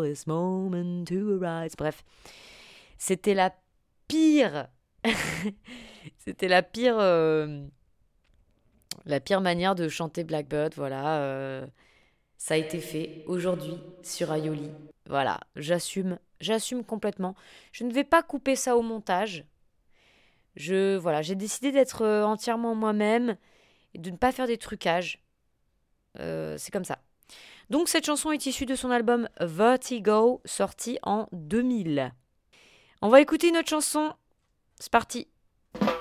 this moment to arise. Bref, c'était la pire. C'était la pire manière de chanter Blackbird. Voilà, ça a été fait aujourd'hui sur Aioli. Voilà, j'assume complètement. Je ne vais pas couper ça au montage. Voilà, j'ai décidé d'être entièrement moi-même et de ne pas faire des trucages. C'est comme ça. Donc cette chanson est issue de son album Vertigo, sorti en 2000. On va écouter une autre chanson. C'est parti.